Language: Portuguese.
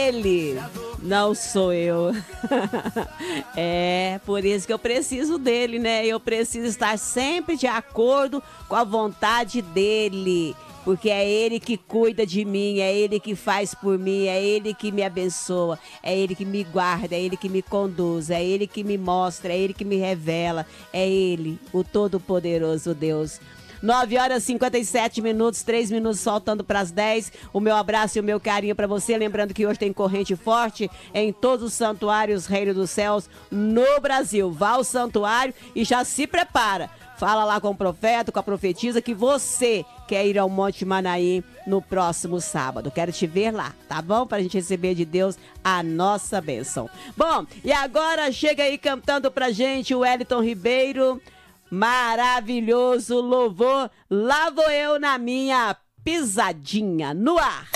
ele, não sou eu. É, por isso que eu preciso dele, né? Eu preciso estar sempre de acordo com a vontade dele. Porque é ele que cuida de mim, é ele que faz por mim, é ele que me abençoa, é ele que me guarda, é ele que me conduz, é ele que me mostra, é ele que me revela, é ele, o Todo-Poderoso Deus. 9h57, 3 minutos faltando para as 10. O meu abraço e o meu carinho para você. Lembrando que hoje tem corrente forte em todos os santuários Reino dos Céus no Brasil. Vá ao santuário e já se prepara. Fala lá com o profeta, com a profetisa, que você quer ir ao Monte Manaim no próximo sábado. Quero te ver lá, tá bom? Pra gente receber de Deus a nossa bênção. Bom, e agora chega aí cantando pra gente o Wellington Ribeiro. Maravilhoso louvor. Lá vou eu na minha pisadinha no ar.